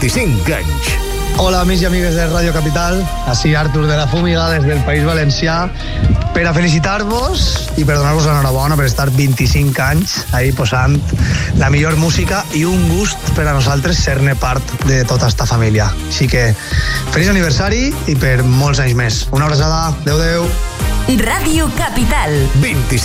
25 anys. Hola, amics i amigues de Radio Capital. Així Artur de la Fúmiga, des del País Valencià, per a felicitar-vos i per donar-vos l'enhorabona per estar 25 anys ahí posant la millor música i un gust per a nosaltres ser-ne part de tota esta família. Així que, feliç aniversari i per molts anys més. Una abraçada. Adéu, adéu. Radio Capital. 25